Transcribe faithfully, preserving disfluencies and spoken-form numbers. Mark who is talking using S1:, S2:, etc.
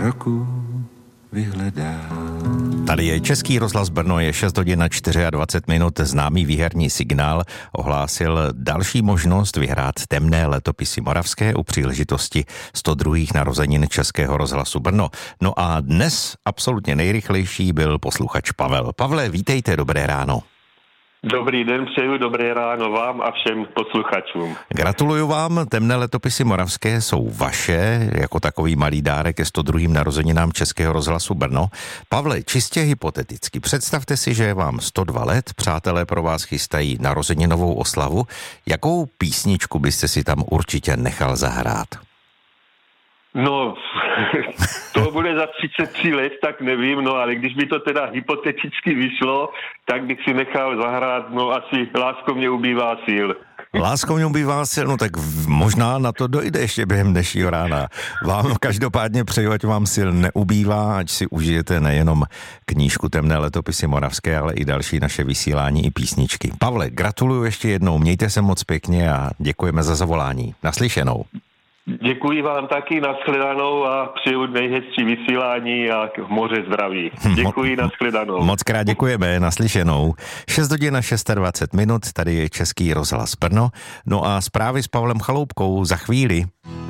S1: roku vyhledá.
S2: Tady je Český rozhlas Brno, je šest hodin na dvacet čtyři minut. Známý výherní Signál ohlásil další možnost vyhrát temné letopisy moravské u příležitosti sto druhých narozenin Českého rozhlasu Brno. No a dnes absolutně nejrychlejší byl posluchač Pavel. Pavle, vítejte, dobré ráno.
S3: Dobrý den, přeju dobré ráno vám a všem posluchačům.
S2: Gratuluju vám, temné letopisy moravské jsou vaše, jako takový malý dárek ke sto druhým narozeninám Českého rozhlasu Brno. Pavle, čistě hypoteticky, představte si, že je vám sto dva let, přátelé pro vás chystají narozeninovou oslavu. Jakou písničku byste si tam určitě nechal zahrát?
S3: No, to bude za třicet tři let, tak nevím, no ale když by to teda hypoteticky vyšlo, tak bych si nechal zahrát, no asi Lásko mě ubývá sil.
S2: Lásko mě ubývá sil, no tak možná na to dojde ještě během dnešního rána. Vám každopádně přeju, ať vám sil neubývá, ať si užijete nejenom knížku Temné letopisy moravské, ale i další naše vysílání i písničky. Pavle, gratuluju ještě jednou, mějte se moc pěkně a děkujeme za zavolání. Naslyšenou.
S3: Děkuji vám taky, nashledanou a přeju nejhezčí vysílání a moře zdraví. Děkuji, nashledanou.
S2: Moc krát děkujeme, naslyšenou. šest hodin na dvacet šest minut, tady je Český rozhlas Brno. No a zprávy s Pavlem Chaloupkou za chvíli.